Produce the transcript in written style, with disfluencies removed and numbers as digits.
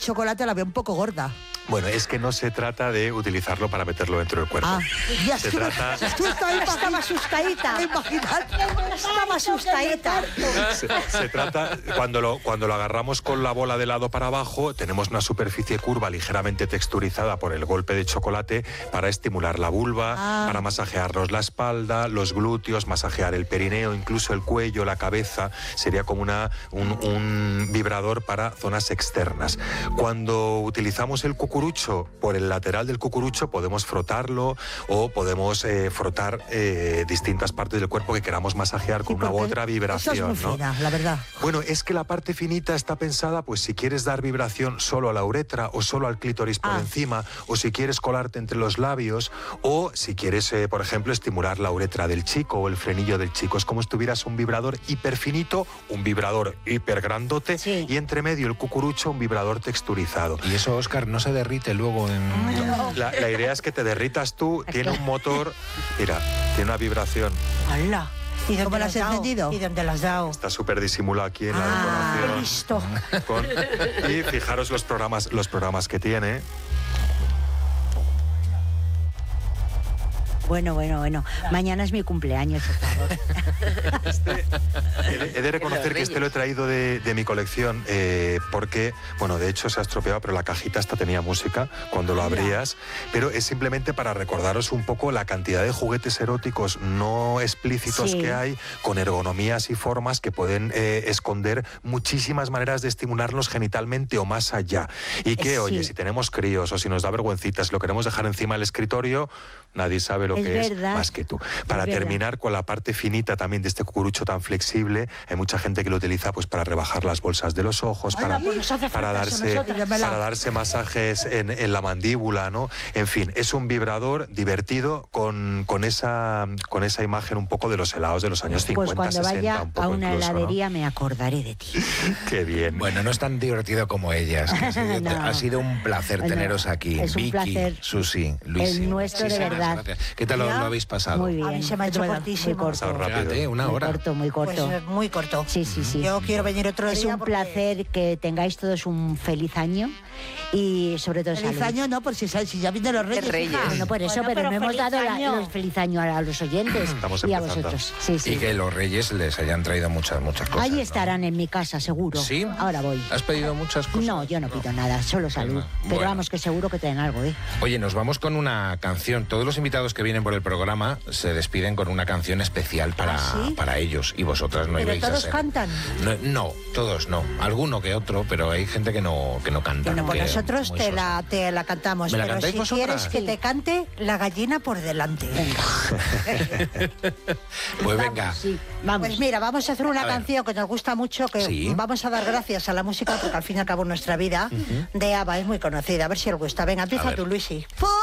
chocolate la veo un poco gorda. Bueno, es que no se trata de utilizarlo para meterlo dentro del cuerpo. Ya se trata... Estaba asustadita. Estaba asustadita. Se trata, cuando lo agarramos con la bola de lado para abajo, tenemos una superficie curva ligeramente texturizada por el golpe de chocolate para estimular la vulva, para masajearnos la espalda, los glúteos, masajear el perineo, incluso el cuello, la cabeza. Sería como un vibrador para zonas externas. Cuando utilizamos el cucurucho, por el lateral del cucurucho podemos frotarlo o podemos frotar distintas partes del cuerpo que queramos masajear con una u otra vibración. Eso es muy fina, la verdad. Bueno, es que la parte finita está pensada, pues si quieres dar vibración solo a la uretra o solo al clítoris por encima, o si quieres colarte entre los labios, o si quieres, por ejemplo, estimular la uretra del chico o el frenillo del chico. Es como si tuvieras un vibrador hiperfinito, un vibrador hipergrandote, y entre medio el cucurucho, un vibrador texturizado. Y eso, Óscar, no se derrite luego en... La idea es que te derritas tú, tiene un motor, mira, tiene una vibración. ¡Hala! ¿Y cómo lo has encendido? ¿Y dónde lo has dado? Está súper disimulado aquí en la decoración. Listo. Y fijaros los programas que tiene. Bueno. Mañana es mi cumpleaños, por favor. He de reconocer que lo he traído de mi colección porque, bueno, de hecho se ha estropeado, pero la cajita esta tenía música cuando lo abrías, pero es simplemente para recordaros un poco la cantidad de juguetes eróticos no explícitos que hay, con ergonomías y formas que pueden esconder muchísimas maneras de estimularnos genitalmente o más allá. Y que, oye, si tenemos críos o si nos da vergüencita, si lo queremos dejar encima del escritorio, nadie sabe lo que es más que tú. Para terminar con la parte finita también de este cucurucho tan flexible, hay mucha gente que lo utiliza pues para rebajar las bolsas de los ojos, para darse masajes en la mandíbula, ¿no? En fin, es un vibrador divertido con esa imagen un poco de los helados de los años 50, pues cuando 60, vaya un poco a una incluso, heladería, ¿no? me acordaré de ti. Qué bien. Bueno, no es tan divertido como ellas. Ha sido un placer teneros aquí. Es un Vicky, placer. Susi, Luis. El nuestro, de verdad. Gracias. ¿Qué tal lo habéis pasado? Muy bien. A mí se me ha hecho cortísimo. Muy corto. Fíjate, una hora. Muy corto. Pues muy corto. Sí. Yo quiero venir otro día. Es un placer que tengáis todos un feliz año y sobre todo feliz salud. año, no, por si ya vienen los Reyes. hija. Bueno, por eso, pero no hemos dado el feliz año a los oyentes y a vosotros. Sí. Y que los Reyes les hayan traído muchas cosas. Ahí ¿no? estarán en mi casa, seguro. ¿Sí? Ahora voy. ¿Has pedido muchas cosas? No, yo no pido nada, solo salud. Pero Bueno. vamos, que seguro que traen algo, ¿eh? Oye, nos vamos con una canción. Todos los invitados que vienen por el programa se despiden con una canción especial para ellos. Y vosotras no ¿Pero ibais a todos ser. cantan? No, todos no. Alguno que otro, pero hay gente que no canta. Bueno, pues que nosotros muy te sosa. la cantamos. ¿Me la Pero cantáis si vosotras? quieres que te cante la gallina por delante. Pues venga. Sí, vamos. Pues mira, vamos a hacer una canción que nos gusta mucho, que Sí. vamos a dar gracias a la música, porque al fin y al cabo nuestra vida, de ABBA es muy conocida. A ver si os gusta. Venga, empieza tú, Luisi. Por